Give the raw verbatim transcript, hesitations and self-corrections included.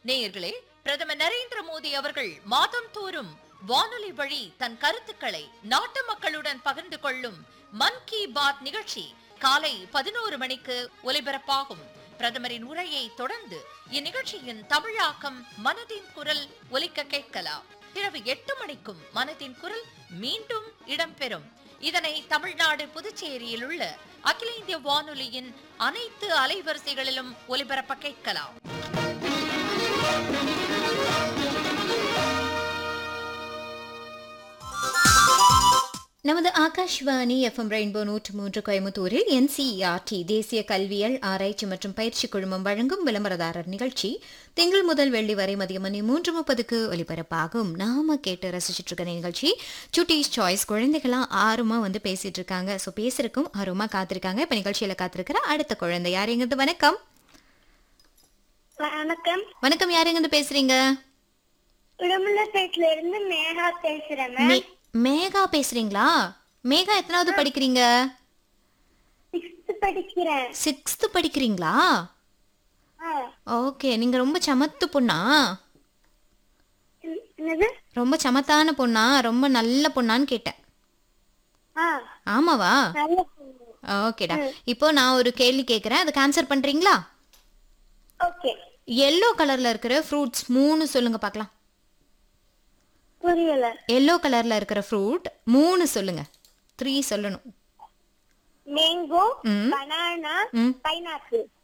நேயர்களே, பிரதமர் நரேந்திர மோடி அவர்கள் மாதம் தோறும் வானொலி வழி தன் கருத்துக்களை நாட்டு மக்களுடன் பகிர்ந்து கொள்ளும் மன் கி பாத் நிகழ்ச்சி காலை பதினோரு மணிக்கு ஒலிபரப்பாகும். பிரதமரின் உரையை தொடர்ந்து இந்நிகழ்ச்சியின் தமிழாக்கம் மனதின் குரல் ஒலிக்க கேட்கலாம். இரவு எட்டு மணிக்கும் மனதின் குரல் மீண்டும் இடம்பெறும். இதனை தமிழ்நாடு புதுச்சேரியில் உள்ள அகில இந்திய வானொலியின் அனைத்து அலைவரிசைகளிலும் ஒலிபரப்ப கேட்கலாம். நமது ஆகாஷ்வாணி எஃப்எம் ரெயின்போ நூற்று மூன்று கோயம்புத்தூரில் என்சிஇஆர்டி தேசிய கல்வியல் ஆராய்ச்சி மற்றும் பயிற்சி குழுமம் வழங்கும் விளம்பரதாரர் நிகழ்ச்சி திங்கள் முதல் வெள்ளி வரை மதியம் மணி மூன்று முப்பதுக்கு ஒலிபரப்பாகும். நாம கேட்டு ரசிச்சுட்டு இருக்க நிகழ்ச்சி சுட்டீஸ் சாய்ஸ். குழந்தைகளாம் ஆர்வமா வந்து பேசிட்டு இருக்காங்க. ஸோ பேசுறதுக்கும் ஆர்வமா காத்திருக்காங்க. இப்ப நிகழ்ச்சியில காத்திருக்கிற அடுத்த குழந்தை யாருங்கிறது? வணக்கம். வணக்கம். வணக்கம், யாருங்கிறது பேசுறீங்க? உடம்புலப்பேட்ல இருந்து மேகா பேசுறேன். மேகா பேசுறீங்களா? மேகா எத்தனாவது படிக்கிறீங்க? சிக்ஸ்த் படிக்கிறேன். சிக்ஸ்த் படிக்கிறீங்களா? ஓகே. நீங்க ரொம்ப சமத்து பொண்ணா? என்னது? ரொம்ப சமத்தான பொண்ணா? ரொம்ப நல்ல பொண்ணான்னு கேட்டேன். ஆமாவா? ஓகேடா. இப்போ நான் ஒரு கேள்வி கேக்குறேன், அதுக்கு ஆன்சர் பண்றீங்களா? ஓகே. எல்லோ கலர்ல இருக்கிற ஃப்ரூட்ஸ் மூணு சொல்லுங்க பார்க்கலாம். புரியல. எல்லோ கலர்ல இருக்கிற ஃப்ரூட் மூணு சொல்லுங்க. த்ரீ சொல்லணும். Mango, banana, pineapple.